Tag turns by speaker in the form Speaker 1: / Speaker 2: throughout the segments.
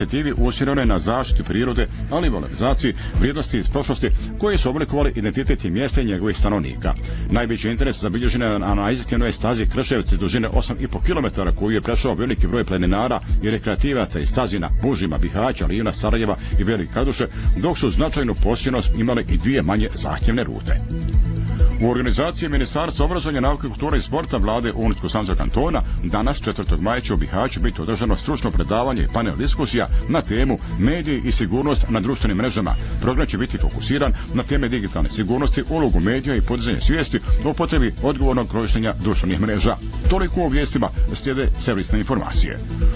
Speaker 1: usmjerene na zaštitu prirode, ali i valorizaciji vrijednosti iz prošlosti koje su oblikovali identitet i mjesta i njegovih stanovnika. Najveći interes zabilježen je na najizjetnjenoj stazi Krševci dužine 8,5 km koju je prešao veliki broj planinara i rekreativaca iz Cazina, Bužima, Bihaća, Livna, Sarajeva i Velike Kladuše, dok su značajnu posjećenost imale i dvije manje zahtjevne rute. U organizaciji Ministarstva obrazovanja, nauke, kulture i sporta Vlade Unijsko-Sanskog kantona danas 4. maja će u Bihaću biti održano stručno predavanje i panel diskusija na temu mediji i sigurnost na društvenim mrežama. Program će biti fokusiran na teme digitalne sigurnosti, ulogu medija i podizanje svijesti o potrebi odgovornog korištenja društvenih mreža. Toliko u vijestima, slijede servisne informacije.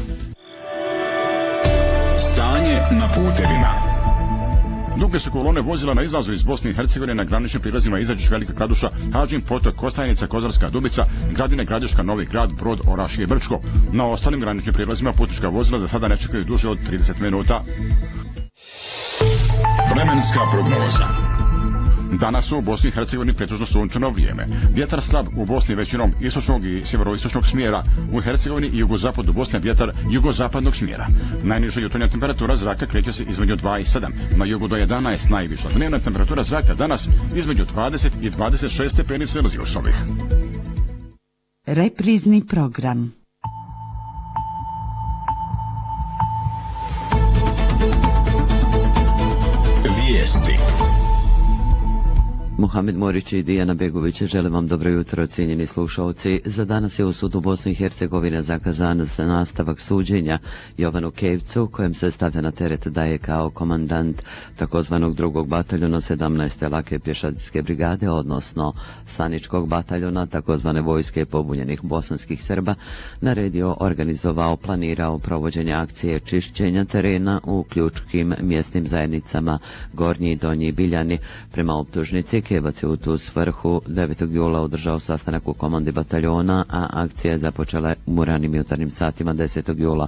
Speaker 1: Stanje na putevima. Duge su kolone vozila na izlazu iz Bosne i Hercegovine na graničnim prilazima Izađiš, Velika Kladuša, Hažin, Potok, Kostajnica, Kozarska Dubica, Gradine, Gradiška, Novi Grad, Brod, Orašje i Brčko. Na ostalim graničnim prilazima putnička vozila za sada ne čekaju duže od 30 minuta. Vremenska prognoza. Danas u Bosni i Hercegovini pretežno sunčano vrijeme. Vjetar slab u Bosni većinom istočnog i sjeveroistočnog smjera. U Hercegovini i jugozapadu Bosne vjetar jugozapadnog smjera. Najniža jutarnja temperatura zraka kreće se između 2 i 7. Na jugu do 11 najviša. Dnevna temperatura zraka danas između 20 i 26 stepeni Celzijusovih.
Speaker 2: Reprizni program.
Speaker 1: Vijesti.
Speaker 3: Muhamed Morić i Dijana Begović, želim vam dobro jutro, cijenjeni slušalci. Za danas je u sudu Bosne i Hercegovine zakazan za nastavak suđenja Jovanu Kevcu, kojem se stavlja na teret da je kao komandant takozvanog drugog bataljona 17. lake pješadijske brigade, odnosno Saničkog bataljona takozvane vojske pobunjenih bosanskih Srba, naredio, organizovao, planirao provođenje akcije čišćenja terena u ključkim mjesnim zajednicama Gornji i Donji Biljani. Prema optužnici, Kevac je u tu svrhu 9. jula održao sastanak u komandi bataljona, a akcija je započela u ranim jutarnjim satima 10. jula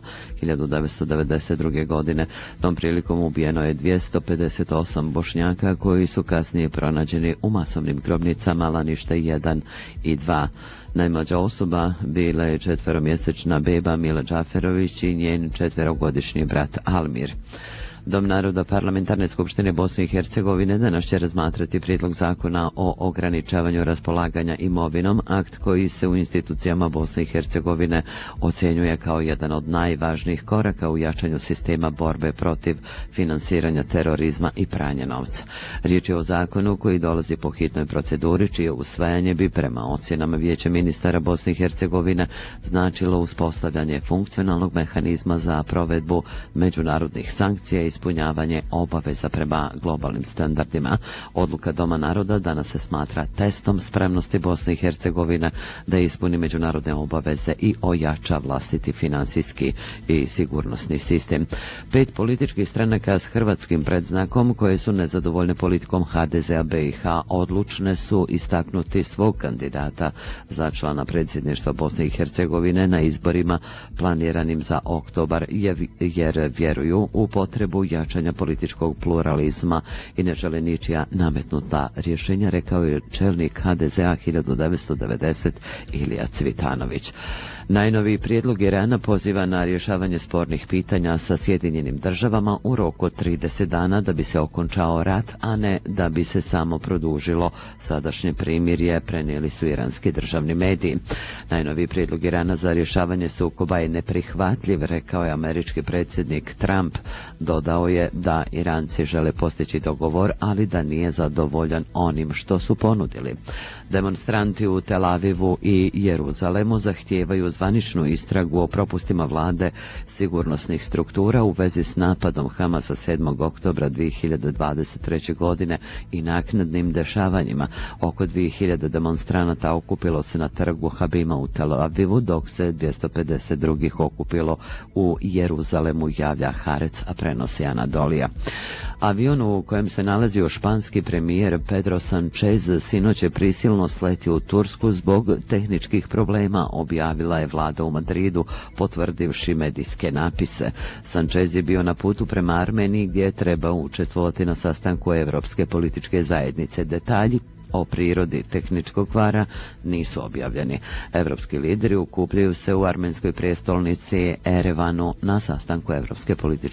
Speaker 3: 1992. godine. Tom prilikom ubijeno je 258 Bošnjaka koji su kasnije pronađeni u masovnim grobnicama Lanište 1 i 2. Najmlađa osoba bila je 4-mjesečna beba Mila Džaferović i njen 4-godišnji brat Almir. Dom naroda Parlamentarne skupštine Bosne i Hercegovine danas će razmatrati prijedlog zakona o ograničavanju raspolaganja imovinom, akt koji se u institucijama Bosne i Hercegovine ocjenjuje kao jedan od najvažnijih koraka u jačanju sistema borbe protiv finansiranja terorizma i pranja novca. Riječ je o zakonu koji dolazi po hitnoj proceduri, čije usvajanje bi prema ocjenama Vijeća ministara Bosne i Hercegovine značilo uspostavljanje funkcionalnog mehanizma za provedbu međunarodnih sankcija i ispunjavanje obaveza prema globalnim standardima. Odluka Doma naroda danas se smatra testom spremnosti Bosne i Hercegovine da ispuni međunarodne obaveze i ojača vlastiti financijski i sigurnosni sistem. 5 političkih stranaka s hrvatskim predznakom koje su nezadovoljne politikom HDZ-a BiH odlučne su istaknuti svog kandidata za člana predsjedništva Bosne i Hercegovine na izborima planiranim za oktobar, jer vjeruju u potrebu jačanja političkog pluralizma i ne žele ničija nametnuta rješenja, rekao je čelnik HDZ-a 1990 Ilija Cvitanović. Najnoviji prijedlog Irana poziva na rješavanje spornih pitanja sa Sjedinjenim državama u roku od 30 dana da bi se okončao rat, a ne da bi se samo produžilo sadašnje primirje, prenijeli su iranski državni mediji. Najnoviji prijedlog Irana za rješavanje sukoba je neprihvatljiv, rekao je američki predsjednik Trump. Dodao je da Iranci žele postići dogovor, ali da nije zadovoljan onim što su ponudili. Demonstranti u Tel Avivu i Jeruzalemu zahtijevaju zvaničnu istragu o propustima vlade sigurnosnih struktura u vezi s napadom Hamasa 7. oktobra 2023. godine i naknadnim dešavanjima. Oko 2000 demonstranata okupilo se na trgu Habima u Tel Avivu, dok se 250 drugih okupilo u Jeruzalemu, javlja Harec, a prenosi Anadolija. Avion u kojem se nalazio španski premijer Pedro Sanchez sinoć je prisilno sletio u Tursku zbog tehničkih problema, objavila je vlada u Madridu, potvrdivši medijske napise. Sanchez je bio na putu prema Armeniji gdje je trebao učestvovati na sastanku Europske političke zajednice. Detalji o prirodi tehničkog kvara nisu objavljeni. Evropski lideri okupljaju se u armenskoj prijestolnici Erevanu na sastanku Europske političke